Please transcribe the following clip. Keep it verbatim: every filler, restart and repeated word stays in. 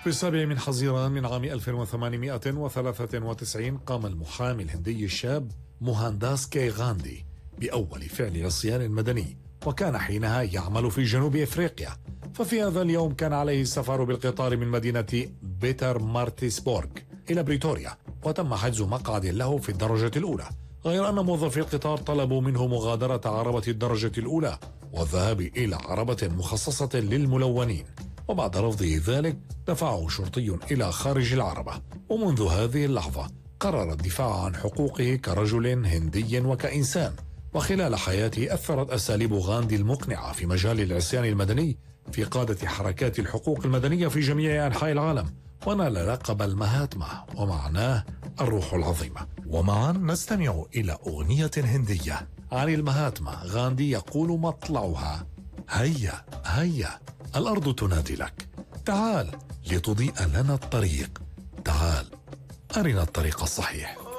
في السابع من حزيران من عام ألف وثمانمائة وثلاثة وتسعين قام المحامي الهندي الشاب موهانداس كي غاندي بأول فعل عصيان مدني، وكان حينها يعمل في جنوب إفريقيا. ففي هذا اليوم كان عليه السفر بالقطار من مدينة بيتر مارتسبورغ إلى بريتوريا، وتم حجز مقعد له في الدرجة الأولى، غير أن موظفي القطار طلبوا منه مغادرة عربة الدرجة الأولى والذهاب إلى عربة مخصصة للملونين، وبعد رفضه ذلك دفعه شرطي إلى خارج العربة. ومنذ هذه اللحظة قرر الدفاع عن حقوقه كرجل هندي وكإنسان. وخلال حياته أثرت أساليب غاندي المقنعة في مجال العصيان المدني في قادة حركات الحقوق المدنية في جميع أنحاء العالم، ونال لقب المهاتما ومعناه الروح العظيمة. ومعا نستمع إلى أغنية هندية عن المهاتما. غاندي يقول مطلعها: هيا هيا الأرض تنادي لك، تعال لتضيء لنا الطريق، تعال أرنا الطريق الصحيح.